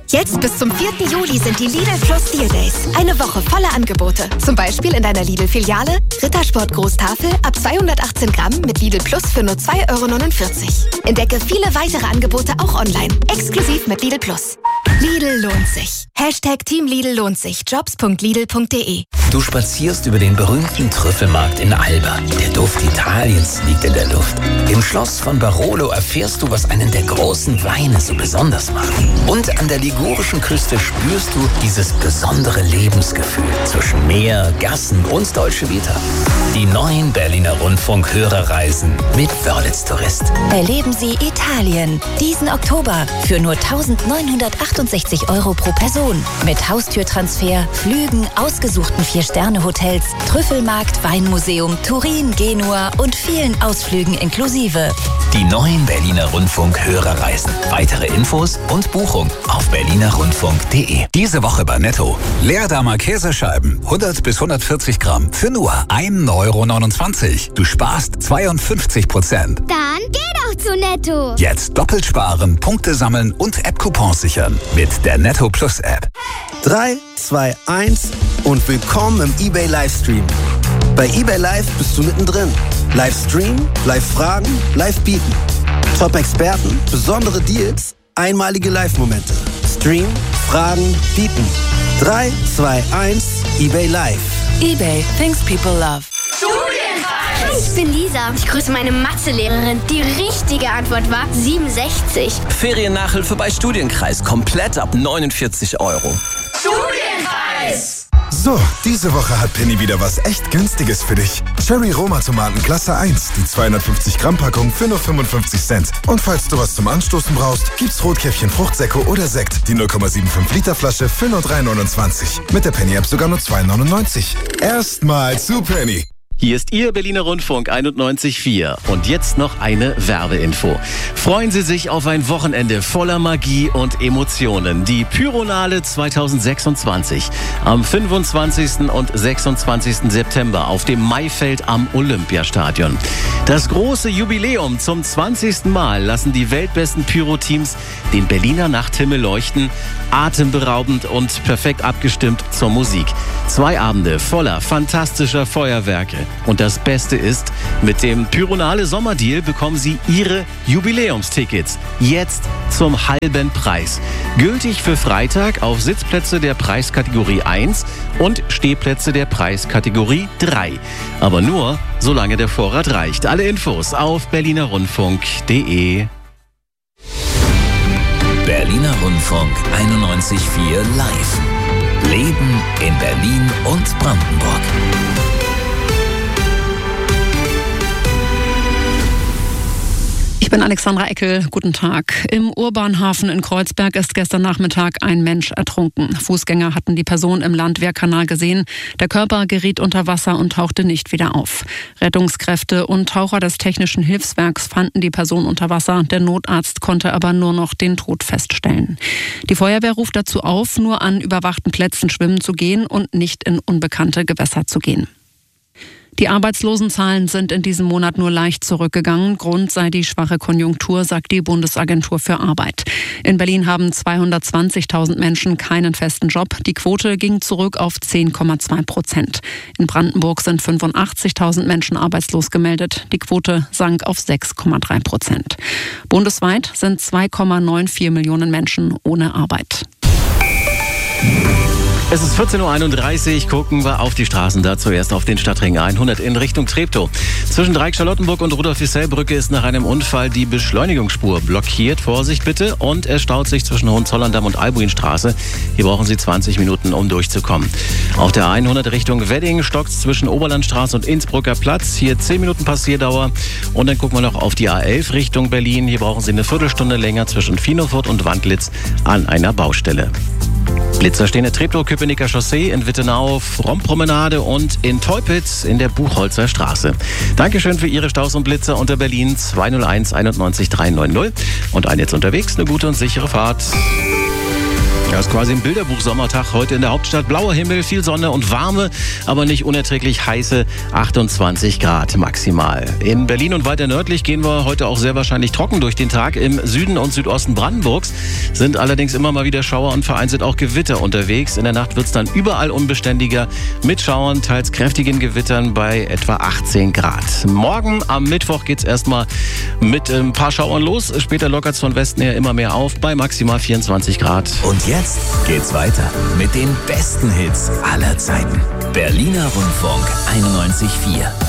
Jetzt bis zum 4. Juli sind die Lidl Plus Deal Days. Eine Woche voller Angebote. Zum Beispiel in deiner Lidl-Filiale Rittersport Großtafel ab 218 Gramm mit Lidl Plus für nur 2,49 €. Entdecke viele weitere Angebote auch online. Exklusiv mit Lidl Plus. Lidl lohnt sich. #Team Lidl lohnt sich. Jobs.lidl.de. Du spazierst über den berühmten Trüffelmarkt in Alba. Der Duft Italiens liegt in der Luft. Im Schloss von Barolo erfährst du, was einen der großen Weine so besonders macht. Und an der ligurischen Küste spürst du dieses besondere Lebensgefühl zwischen Meer, Gassen und Dolce Vita. Die neuen Berliner Rundfunk-Hörerreisen mit Wörlitz Tourist. Erleben Sie Italien diesen Oktober für nur 1.968 € pro Person. Mit Haustürtransfer, Flügen, ausgesuchten 4-Sterne-Hotels, Trüffelmarkt, Weinmuseum, Turin, Genua und vielen Ausflügen inklusive. Die neuen Berliner Rundfunk-Hörerreisen. Weitere Infos und Buchung auf berlinerrundfunk.de. Diese Woche bei Netto. Leerdammer Käsescheiben, 100 bis 140 Gramm für nur 1,29 €. Du sparst 52%. Dann geh doch zu Netto. Jetzt doppelt sparen, Punkte sammeln und App-Coupons sichern mit der Netto Plus App. 3, 2, 1 und willkommen im eBay Livestream. Bei eBay Live bist du mittendrin. Livestream, Live-Fragen, Live-Bieten. Top-Experten, besondere Deals, einmalige Live-Momente. Stream, Fragen, Bieten. 3, 2, 1, eBay Live. eBay, things people love. Hi, ich bin Lisa. Ich grüße meine Mathelehrerin. Die richtige Antwort war 67. Feriennachhilfe bei Studienkreis. Komplett ab 49 €. Studienpreis! So, diese Woche hat Penny wieder was echt Günstiges für dich. Cherry Roma Tomaten Klasse 1, die 250 Gramm Packung für nur 55 Cent. Und falls du was zum Anstoßen brauchst, gibt's Rotkäppchen Fruchtsäcke oder Sekt, die 0,75 Liter Flasche für nur 3,29. Mit der Penny App sogar nur 2,99. Erstmal zu Penny. Hier ist Ihr Berliner Rundfunk 91.4 und jetzt noch eine Werbeinfo. Freuen Sie sich auf ein Wochenende voller Magie und Emotionen. Die Pyronale 2026 am 25. und 26. September auf dem Maifeld am Olympiastadion. Das große Jubiläum zum 20. Mal lassen die weltbesten Pyro-Teams den Berliner Nachthimmel leuchten, atemberaubend und perfekt abgestimmt zur Musik. 2 Abende voller fantastischer Feuerwerke. Und das Beste ist, mit dem Pyronale Sommerdeal bekommen Sie Ihre Jubiläumstickets jetzt zum halben Preis. Gültig für Freitag auf Sitzplätze der Preiskategorie 1 und Stehplätze der Preiskategorie 3. Aber nur, solange der Vorrat reicht. Alle Infos auf berlinerrundfunk.de. Berliner Rundfunk 91.4 live. Leben in Berlin und Brandenburg. Ich bin Alexandra Eckel. Guten Tag. Im Urbanhafen in Kreuzberg ist gestern Nachmittag ein Mensch ertrunken. Fußgänger hatten die Person im Landwehrkanal gesehen. Der Körper geriet unter Wasser und tauchte nicht wieder auf. Rettungskräfte und Taucher des Technischen Hilfswerks fanden die Person unter Wasser. Der Notarzt konnte aber nur noch den Tod feststellen. Die Feuerwehr ruft dazu auf, nur an überwachten Plätzen schwimmen zu gehen und nicht in unbekannte Gewässer zu gehen. Die Arbeitslosenzahlen sind in diesem Monat nur leicht zurückgegangen. Grund sei die schwache Konjunktur, sagt die Bundesagentur für Arbeit. In Berlin haben 220.000 Menschen keinen festen Job. Die Quote ging zurück auf 10,2%. In Brandenburg sind 85.000 Menschen arbeitslos gemeldet. Die Quote sank auf 6,3%. Bundesweit sind 2,94 Millionen Menschen ohne Arbeit. Es ist 14.31 Uhr, gucken wir auf die Straßen, da zuerst auf den Stadtring 100 in Richtung Treptow. Zwischen Dreieck-Charlottenburg und Rudolf-Isell-Brücke ist nach einem Unfall die Beschleunigungsspur blockiert. Vorsicht bitte. Und es staut sich zwischen Hohenzollern-Damm und Albuinstraße. Hier brauchen Sie 20 Minuten, um durchzukommen. Auf der 100 Richtung Wedding stockt's zwischen Oberlandstraße und Innsbrucker Platz. Hier 10 Minuten Passierdauer. Und dann gucken wir noch auf die A11 Richtung Berlin. Hier brauchen Sie eine Viertelstunde länger zwischen Finofurt und Wandlitz an einer Baustelle. Blitzer stehen in Treptow-Köpenicker Chaussee, in Wittenau, Frommpromenade und in Teupitz in der Buchholzer Straße. Dankeschön für Ihre Staus und Blitzer unter Berlin 201 91 390. Und ein jetzt unterwegs, eine gute und sichere Fahrt. Das ist quasi ein Bilderbuch-Sommertag heute in der Hauptstadt. Blauer Himmel, viel Sonne und warme, aber nicht unerträglich heiße 28 Grad maximal. In Berlin und weiter nördlich gehen wir heute auch sehr wahrscheinlich trocken durch den Tag. Im Süden und Südosten Brandenburgs sind allerdings immer mal wieder Schauer und vereinzelt auch Gewitter unterwegs. In der Nacht wird es dann überall unbeständiger mit Schauern, teils kräftigen Gewittern bei etwa 18 Grad. Morgen am Mittwoch geht es erstmal mit ein paar Schauern los. Später lockert es von Westen her immer mehr auf bei maximal 24 Grad. Und jetzt geht's weiter mit den besten Hits aller Zeiten. Berliner Rundfunk 91,4.